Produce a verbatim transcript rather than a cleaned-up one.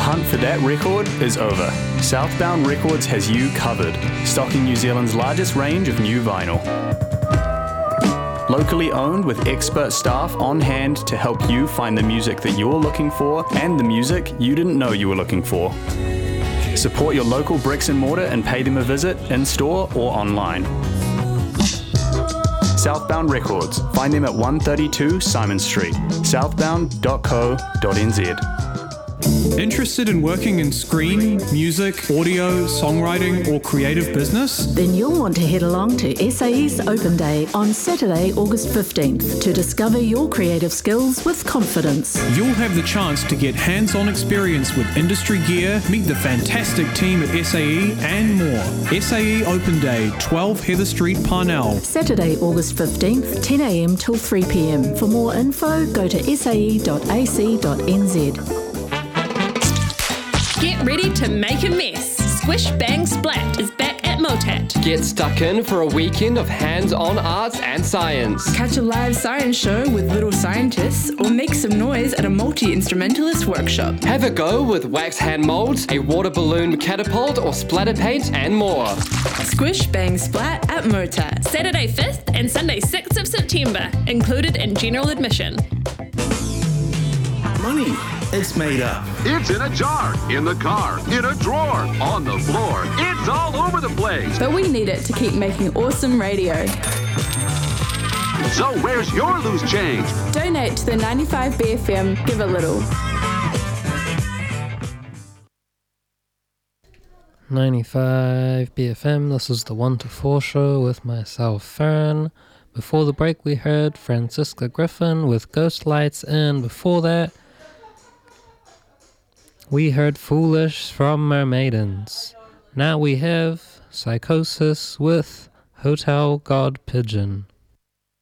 hunt for that record is over. Southbound Records has you covered, stocking New Zealand's largest range of new vinyl. Locally owned with expert staff on hand to help you find the music that you're looking for and the music you didn't know you were looking for. Support your local bricks and mortar and pay them a visit in store or online. Southbound Records. Find them at one thirty-two Simon Street, southbound dot co dot n z. Interested in working in screen, music, audio, songwriting, or creative business? Then you'll want to head along to S A E's Open Day on Saturday, August fifteenth to discover your creative skills with confidence. You'll have the chance to get hands-on experience with industry gear, meet the fantastic team at S A E, and more. S A E Open Day, twelve Heather Street, Parnell. Saturday, August fifteenth, ten a m till three p m. For more info, go to s a e dot a c dot n z. Get ready to make a mess. Squish Bang Splat is back at Motat. Get stuck in for a weekend of hands-on arts and science. Catch a live science show with little scientists or make some noise at a multi-instrumentalist workshop. Have a go with wax hand molds, a water balloon catapult or splatter paint and more. Squish Bang Splat at Motat. Saturday fifth and Sunday sixth of September, included in general admission. Money. It's made up. It's in a jar, in the car, in a drawer, on the floor. It's all over the place. But we need it to keep making awesome radio. So where's your loose change? Donate to the ninety-five B F M. Give a little. ninety-five B F M, this is the one to four show with myself, Fern. Before the break we heard Francisca Griffin with Ghost Lights, and before that we heard Foolish from Mermaidens. Now we have Psychosis with Hotel God Pigeon.